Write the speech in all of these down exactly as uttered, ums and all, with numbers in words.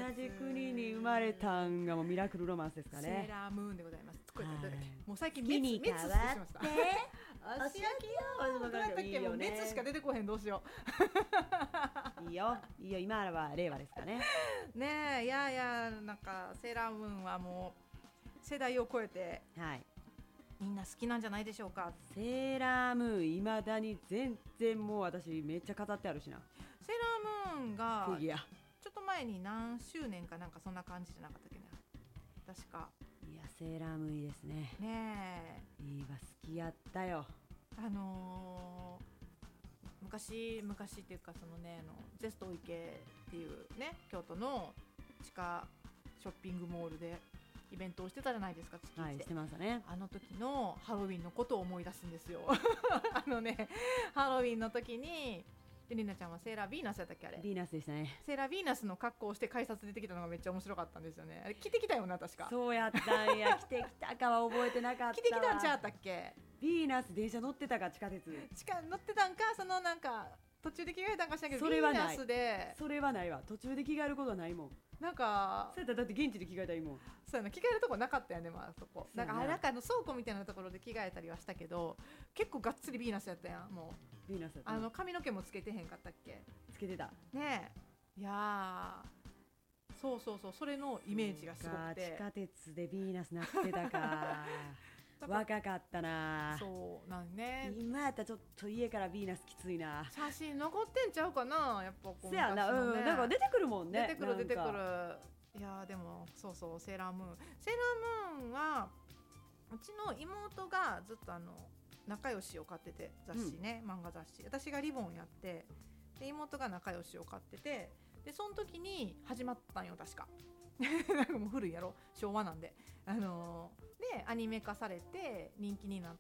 じ国に生まれたんがもうミラクルロマンスですかね。 セーラームーンでございます。これどうだっけ、 はいもう最近月に滅変滅しましたわって足焼きよどうやったっけ、もう滅しか出てこへん、どうしよいいよいいよ、今は令和ですかね。 うねえ。いやいや、なんかセーラームーンはもう世代を超えてはい、 みんな好きなんじゃないでしょうか。 セーラームーンいまだに全然もう私めっちゃ飾ってあるしな。 セーラームーンがフィギュアちょっと前に何周年かなんかそんな感じじゃなかったっけな、確か。 いやセーラームーンいいですね。 ねいいわ、好きやったよ。 え、あのー昔昔っていうかそのね、あのゼスト池っていうね、京都の地下ショッピングモールでイベントをしてたじゃないですか、月はい、 一で。 してましたね。 あの時のハロウィンのことを思い出すんですよあのね、ハロウィンの時にでりなちゃんはセーラーヴィーナスやったっけ、あれヴィーナスでしたね。 セーラーヴィーナスの格好をして改札出てきたのがめっちゃ面白かったんですよね。あれ着てきたよな、確か。 そうやったんや。来てきたかは覚えてなかったわ。 着てきたんちゃったっけ。 ヴィーナス電車乗ってたか、地下鉄。 地下乗ってたんか、そのなんか途中で着替えたんかしらんけど、 それはないヴィーナスでそれはないわ。途中で着替えることはないもん。 なんかそうやったらだって現地で着替えたらいいもん。 そうやな、着替えるとこなかったよね、まあそこ。なんかそうやなあれなんかあの倉庫みたいなところで着替えたりはしたけど、結構がっつりヴィーナスやったやん。もうヴィーナスやったあの髪の毛もつけてへんかったっけつけてた。 ねえ。いやー、そうそうそう、それのイメージがすごくて。 地下鉄でヴィーナスなってたか若かったな。 そうなんね。 今やったらちょっと家からヴィーナスきついな。 写真残ってんちゃうかな、やっぱこうせやな、 昔のねうん、なんか出てくるもんね。 出てくる出てくなんかる。いやーでもそうそう、セーラームーンセーラームーンはうちの妹がずっとあの仲良しを買ってて、雑誌ね、漫画雑誌。私がリボンやってで妹が仲良しを買ってて、でその時に始まったんよ確かなんかもう古いやろ、昭和なんで。あのーでアニメ化されて人気になって、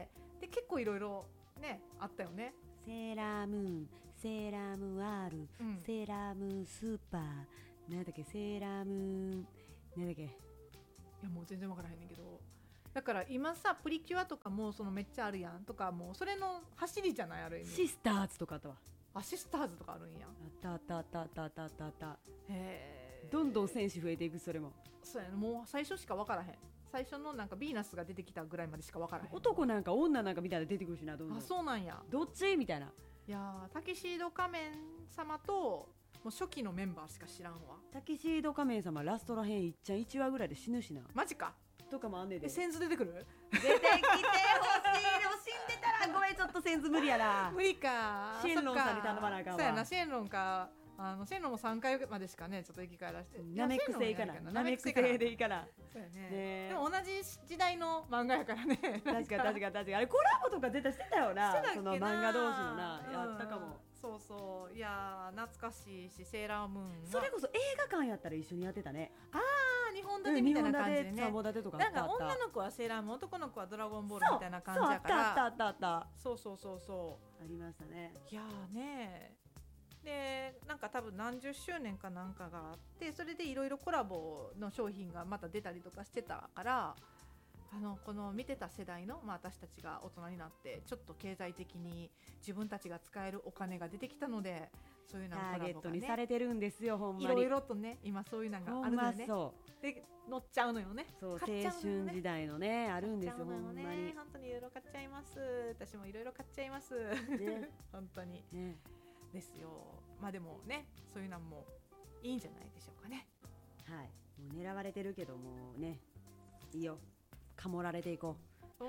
で結構いろいろねあったよね。 セーラームーン、セーラームーン R、 うんセーラームーンスーパー、なんだっけ、セーラームーン、なんだっけ。 いやもう全然分からへんねんけど、だから今さプリキュアとかもそのめっちゃあるやんとか、もうそれの走りじゃない、ある意味。 シスターズとかあったわ。 アシスターズとかあるんや。 あったあったあったあったあったあったあった。 へえ。 どんどん選手増えていく。それもそうやね、もう最初しか分からへん。最初のなんかヴィーナスが出てきたぐらいまでしか分からへん。 男なんか女なんかみたいな出てくるしな、どんどん。 あ、そうなんや。 どっちみたいな。 いやー、タキシード仮面様ともう初期のメンバーしか知らんわ。 タキシード仮面様ラストらへんいっちゃんいちわぐらいで死ぬしなマジか。 とかもあんねんで。 え、センズ出てくる。 出てきてほしい。でも死んでたらごめん、ちょっとセンズ無理やな。 無理か。 シェンロンさんに頼まなあかんわ。 そうやな、シェンロンか。あのシェンロンもさんかいまでしかねちょっと生き返らして。 ナメック星いかな。ナメック星でいいかな。 そうやね。 ねでも同じ時代の漫画やからね。 確かに確かに確かに。あれコラボとか絶対してたよな。 してたっけな。 その漫画同士のな、やったかも。 うんそうそう。いやー懐かしいし、セーラームーンはそれこそ映画館やったら一緒にやってたね。 あー、にほん立てみたいな感じでね。 さんぼん立てとかあなんかったあった。 女の子はセーラームーン、男の子はドラゴンボールみたいな感じやかそうあったあら。 ったあったあった。 そうそうそうそありましたね。 う。いやーねー。でなんか多分何十周年かなんかがあって、それでいろいろコラボの商品がまた出たりとかしてたから、あのこの見てた世代の、まあ、私たちが大人になってちょっと経済的に自分たちが使えるお金が出てきたので、そういうのコターゲットラボがねにされてるんですよ、ほんまに。 いろいろとね今そういうのがあるのよね。 そうで乗っちゃうのよね。 そう、青買っちゃうのよね春時代のね、あるんですよ、ほ買っちゃうのよねんまに。 本当にいろいろ買っちゃいます。私もいろいろ買っちゃいます、 ね本当にね、 ですよ。まあでもね、そういうのもいいんじゃないでしょうかね。 はい、もう狙われてるけどもね、いいよ、かもられていこうん、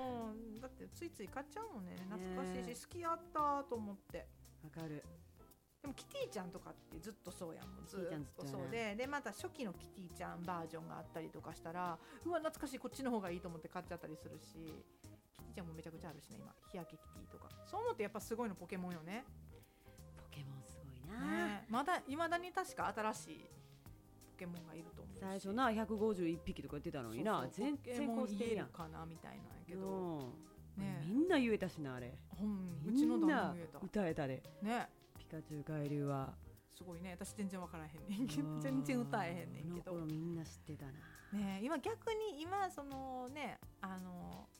だってついつい買っちゃうもんね。懐かしいし、好きやったと思って。 う。わかる。 でもキティちゃんとかってずっとそうやん。もうずキティちゃんっとずっとやなそうで、でまた初期のキティちゃんバージョンがあったりとかしたら、うわ懐かしい、こっちの方がいいと思って買っちゃったりするし、キティちゃんもめちゃくちゃあるしね今。日焼けキティとか。そう思ってやっぱすごいのポケモンよね。 ポケモンすごいな。 ね、まだ未だに確か新しいポケモンがいると思うし。 最初なひゃくごじゅういっぴきとか言ってたのにな、 そうそう全然こうしてるやん。 ポケモン言えるかなみたいなんやけど、 うんねみんな言えたしな、あれ。 ほんうみちのんな旦那も言えた歌えたで。 ね。 ピカチュウ海流はすごいね。私全然分からへんねんけど、全然歌えへんねんけどあの頃みんな知ってたな。 ね。今逆に今そのね、あの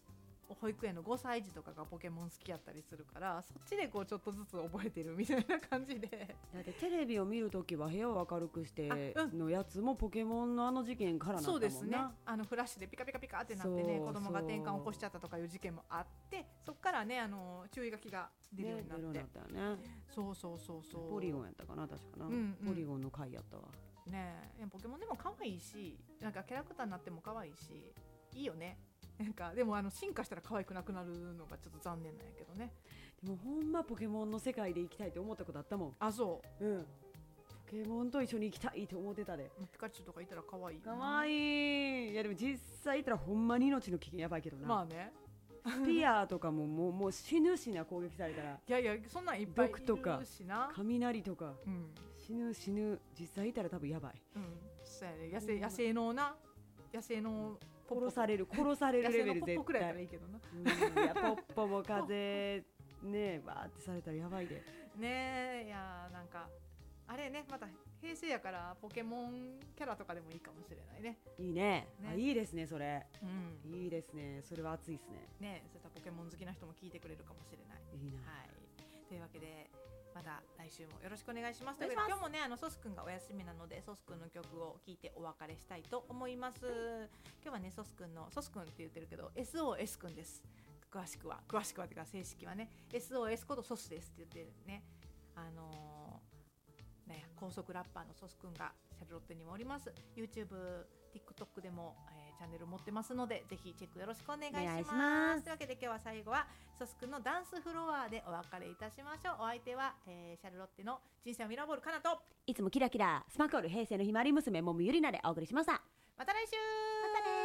保育園のごさい児とかがポケモン好きやったりするから、そっちでこうちょっとずつ覚えてるみたいな感じで。 だってテレビを見るときは部屋を明るくしてあうんのやつもポケモンのあの事件からなったもんな。 そうですね、あのフラッシュでピカピカピカってなってね、 そう子供が転換を起こしちゃったとかいう事件もあって、そっからねあの注意書きが出るようになって、 ね、出るようになったよね。 そうそうそうそう、 ポリゴンやったかな確かな、 うんうん、 ポリゴンの回やったわねえ。ポケモンでも可愛いし、なんかキャラクターになっても可愛いしいいよね。なんかでもあの進化したら可愛くなくなるのがちょっと残念なんやけどね。 でもほんまポケモンの世界で生きたいと思ったことあったもん。 あ、そう、 うん、ポケモンと一緒に生きたいと思ってたで。 ピカチュウとかいたら可愛いよかな。 わいい。いやでも実際いたらほんまに命の危険やばいけどな。 まあね、 スピアとかももうもう死ぬしな、攻撃されたら。 いやいやそんなんいっぱいいる毒とかしな。 雷とか、 うん、 死ぬ死ぬ。実際いたら多分やばい。 うん、そうやね、野生野生のな、野生のポッポ殺される殺されるレベル野生のポッポくらいやったらい絶いけどな。 対。うん、いやポッポも風ねバーってされたらやばいで。 ねえ、いやなんかあれね、また平成やからポケモンキャラとかでもいいかもしれないね。 いいね。 ねあ、いいですねそれ。 うん、 いいですね。それは熱いですね。 ねえ、そういったポケモン好きな人も聞いてくれるかもしれない。 いいな。 はい、というわけでまた来週もよろしくお願いします。 お願いします。 今日もねあのソスくんがお休みなので、ソスくんの曲を聴いてお別れしたいと思います。今日はねソスくんのソスくんって言ってるけど エスオーエス くんです。詳しくは詳しくはというか正式はね エスオーエス ことソスですって言ってるね。あのー、ね高速ラッパーのソスくんがシャルロッテにもおります。 YouTube、TikTok でも、えーチャンネル持ってますので、ぜひチェックよろしくお願いします。 お願いしますというわけで今日は最後はソスくんのダンスフロアでお別れいたしましょう。お相手は、えーシャルロッテの人生をミラーボールかなと、 いつもキラキラスマコール平成のひまわり娘もみゆりなでお送りしました。 また来週。 またね。